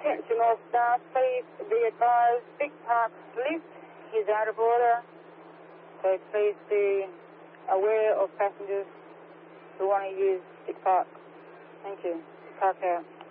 Attention all staff, please be advised, Vic Park's lift is out of order, so please be aware of passengers who want to use Vic Park. Thank you. Park out.